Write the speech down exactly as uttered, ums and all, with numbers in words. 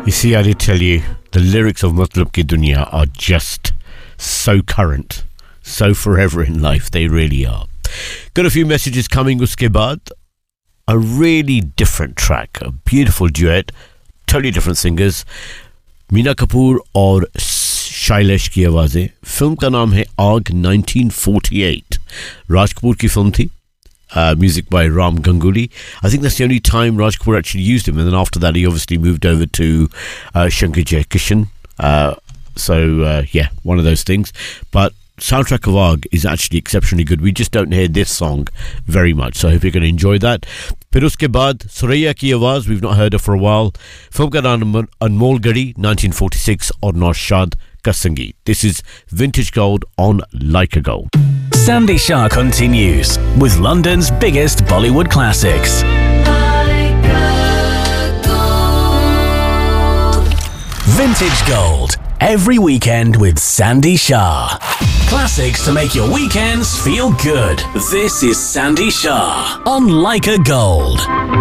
See, I did tell you, the lyrics of Matlab Ki Duniya are just so current, so forever in life. They really are. Got a few messages coming. Uske baad, a really different track, a beautiful duet, totally different singers. Meena Kapoor और शैलेश की आवाज़ें. Film का नाम है आग nineteen forty-eight. Raj Kapoor की film थी. Uh, music by Ram Ganguly. I think that's the only time Raj Kapoor actually used him, and then after that he obviously moved over to uh, Shankar Jaikishan. Uh, so uh, yeah, one of those things. But soundtrack of Aag is actually exceptionally good. We just don't hear this song very much, so I hope you're going to enjoy that. फिर उसके बाद सुरैया की आवाज़, we've not heard her for a while. Film का नाम अनमोल गढ़ी nineteen forty-six और नौशाद का संगीत. This is Vintage Gold on Like a Gold. Sandy Shah continues with London's biggest Bollywood classics. Like a gold. Vintage Gold. Every weekend with Sandy Shah. Classics to make your weekends feel good. This is Sandy Shah on Like a Gold.